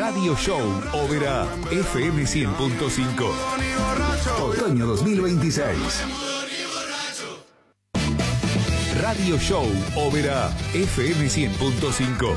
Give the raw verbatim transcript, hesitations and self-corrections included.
Radio Show Oberá F M cien punto cinco. Otoño dos mil veintiséis. Radio Show Oberá F M cien punto cinco.